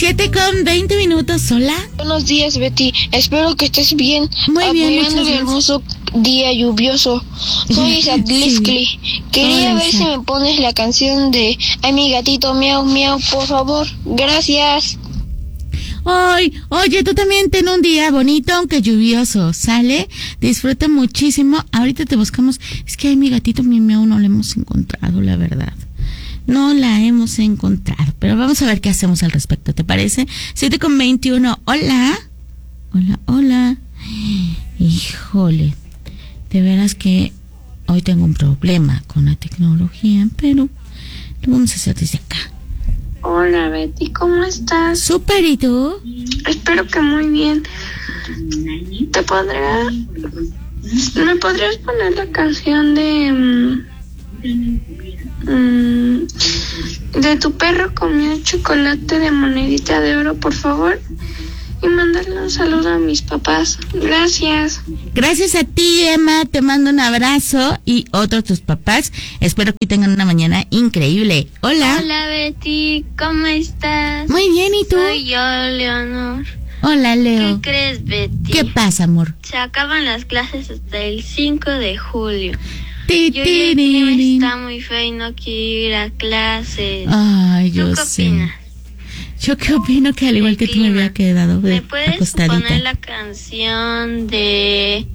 7:20. Hola. Buenos días, Betty. Espero que estés bien. Muy bien, muchas el gracias. hermoso día lluvioso. Soy Isaac Liskli. Quería ver si me pones la canción de Ay, mi gatito, miau, miau, por favor. Gracias. Ay, oye, tú también ten un día bonito, aunque lluvioso, ¿sale? Disfruta muchísimo. Ahorita te buscamos. Es que a mi gatito, mi miau, no la hemos encontrado, la verdad. No la hemos encontrado, pero vamos a ver qué hacemos al respecto, ¿te parece? 7:21. Hola. Hola. Híjole, de veras que hoy tengo un problema con la tecnología, pero lo vamos a hacer desde acá. Hola, Betty, ¿cómo estás? Súper, ¿y tú? Espero que muy bien. ¿Me podrías poner la canción de tu perro comió chocolate de monedita de oro, por favor? Y mandarle un saludo a mis papás. Gracias. Gracias a ti, Emma. Te mando un abrazo y otro a tus papás. Espero que tengan una mañana increíble. Hola. Hola, Betty. ¿Cómo estás? Muy bien, ¿y tú? Soy yo, Leonor. Hola, Leo. ¿Qué crees, Betty? ¿Qué pasa, amor? Se acaban las clases hasta el 5 de julio. Ti, Yo y el clima tirirín. está muy feo y no quiero ir a clases. Ay, ¿Tú yo qué sé. opinas? Yo qué opino que al igual que tú me había quedado ¿Me puedes acostadita. poner la canción de...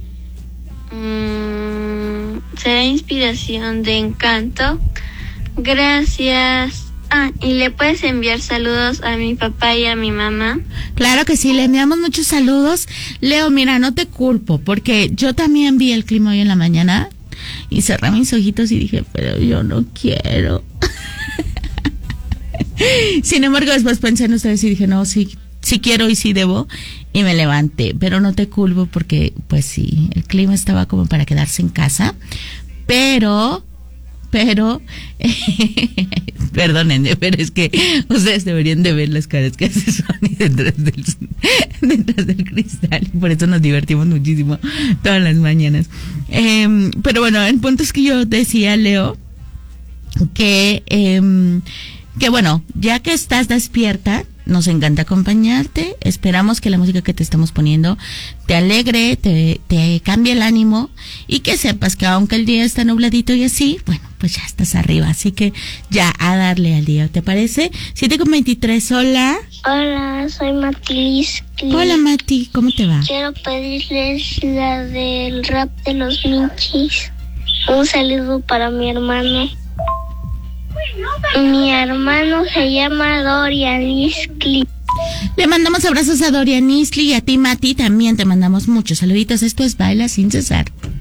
será inspiración de Encanto? Gracias. Y le puedes enviar saludos a mi papá y a mi mamá. Claro que sí, le enviamos muchos saludos. Leo, mira, no te culpo, porque yo también vi el clima hoy en la mañana y cerré mis ojitos y dije, pero yo no quiero. Sin embargo, después pensé en ustedes y dije, no, sí quiero y sí debo, y me levanté, pero no te culpo porque, pues sí, el clima estaba como para quedarse en casa, pero, perdónenme, pero es que ustedes deberían de ver las caras que hace Sony detrás del cristal, y por eso nos divertimos muchísimo todas las mañanas. Pero bueno, el punto es que yo decía, Leo, que bueno, ya que estás despierta, nos encanta acompañarte. Esperamos que la música que te estamos poniendo te alegre, te cambie el ánimo y que sepas que aunque el día está nubladito y así, bueno, pues ya estás arriba. Así que ya a darle al día, ¿te parece? 7:23, hola. Hola, soy Mati Liskli. Hola, Mati, ¿cómo te va? Quiero pedirles la del rap de los Minchis. Un saludo para mi hermano. Mi hermano se llama Dorian Liskli. Le mandamos abrazos a Dorian Liskli y a ti, Mati, también te mandamos muchos saluditos. Esto es Baila Sin Cesar.